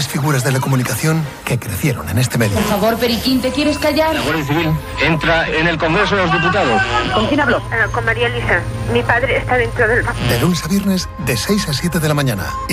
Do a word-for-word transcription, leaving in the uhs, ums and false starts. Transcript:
grandes figuras de la comunicación que crecieron en este medio. Por favor, Periquín, ¿te quieres callar? La Guardia Civil entra en el Congreso de los Diputados. ¿Con quién habló? Uh, con María Elisa. Mi padre está dentro del... De lunes a viernes, de seis a siete de la mañana.